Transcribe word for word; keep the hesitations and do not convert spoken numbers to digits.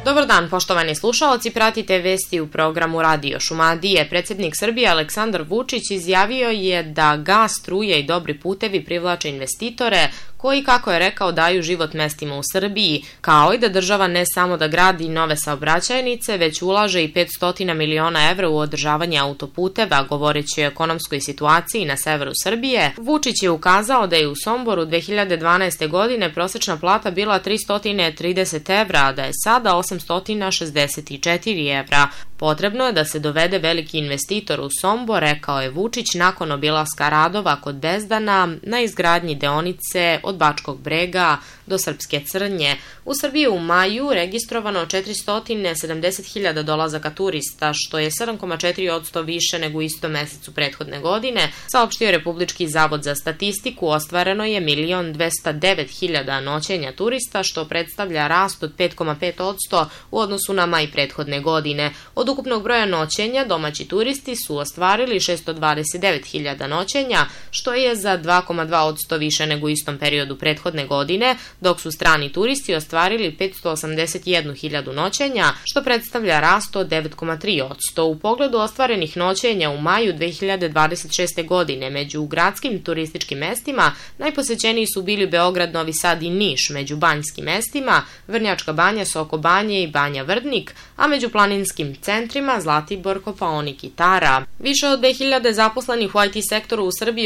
Dobar dan, poštovani slušaoci, pratite vesti u programu Radio Šumadije. Predsjednik Srbije Aleksandar Vučić izjavio je da gas, struje i dobri putevi privlače investitore koji, kako je rekao, daju život mestima u Srbiji, kao i da država ne samo da gradi nove saobraćajnice, već ulaže i petsto miliona evra u održavanje autoputeva. Govoreći o ekonomskoj situaciji na severu Srbije, Vučić je ukazao da je u Somboru dve hiljade dvanaeste. godine prosečna plata bila tristo trideset evra, a da je sada osamsto šezdeset četiri evra. Potrebno je da se dovede veliki investitor u Sombor, rekao je Vučić nakon obilaska radova kod Bezdana na izgradnji deonice od Bačkog Brega do Srpske Crnje. U Srbiji u maju registrovano četiristo sedamdeset hiljada dolazaka turista, što je sedam zarez četiri posto više nego u istom mesecu prethodne godine, saopštio Republički zavod za statistiku. Ostvareno je milion dvesta devet hiljada noćenja turista, što predstavlja rast od pet zarez pet posto u odnosu na maj prethodne godine. Od ukupnog broja noćenja domaći turisti su ostvarili šesto dvadeset devet hiljada noćenja, što je za dva zarez dva posto više nego u istom periodu prethodne godine, dok su strani turisti ostvarili petsto osamdeset jednu hiljadu noćenja, što predstavlja rast od devet zarez tri posto. U pogledu ostvarenih noćenja u maju dve hiljade dvadeset šeste. godine među gradskim turističkim mestima najposećeniji su bili Beograd, Novi Sad i Niš, među banjskim mestima Vrnjačka Banja, Soko Banje i Banja Vrdnik, a među planinskim centrima Zlatibor, Kopaonik i Tara. Više od dve hiljade zaposlenih u I T sektoru u Srbiji